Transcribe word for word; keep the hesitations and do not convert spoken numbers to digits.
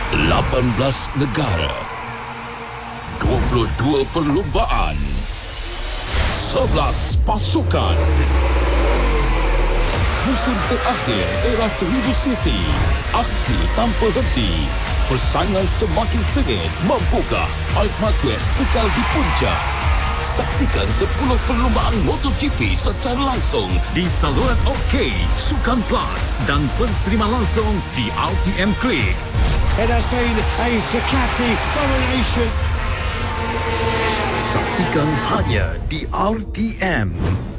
lapan belas negara, dua puluh dua perlumbaan, sebelas pasukan. Musim terakhir era seribu cc, aksi tanpa henti, persaingan semakin sengit. Mampukah Hulk Marquez kekal di puncak? Saksikan sepuluh perlumbaan MotoGP secara langsung di saluran OK, Sukan Plus dan pensterima langsung di R T M Click. It has been a Ducati domination. Saksikan hanya di R T M.